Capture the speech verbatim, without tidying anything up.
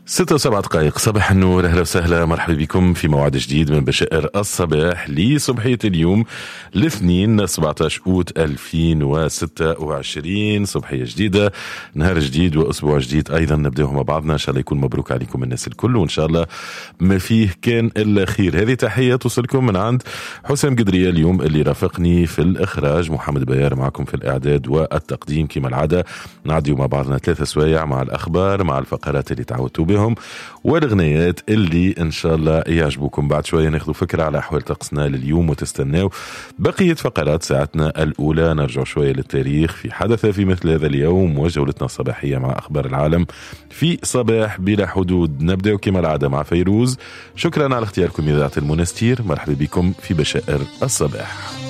ستة وسبع دقائق صباح النور، أهلا وسهلا، مرحبا بكم في موعد جديد من بشائر الصباح لصبحية اليوم الاثنين سبعة عشر أوت ألفين وستة وعشرين. صبحية جديدة، نهار جديد وأسبوع جديد أيضا نبدأه مع بعضنا. إن شاء الله يكون مبروك عليكم الناس الكل، وإن شاء الله ما فيه كان إلا خير. هذه تحية توصلكم من عند حسام قدرية اليوم اللي رافقني في الإخراج، محمد بيار معكم في الإعداد والتقديم. كما العادة نعدي مع بعضنا ثلاثة سوايع مع الأخبار، مع الفقرات اللي تعودتوا بهم، والغنيات اللي ان شاء الله يعجبوكم. بعد شويه ناخذوا فكره على احوال طقسنا لليوم وتستناو بقيه فقرات ساعتنا الاولى. نرجع شويه للتاريخ في حدث في مثل هذا اليوم، وجولتنا الصباحيه مع اخبار العالم في صباح بلا حدود. نبدا كما العاده مع فيروز. شكرا على اختياركم اذاعه المنستير، مرحبا بكم في بشائر الصباح.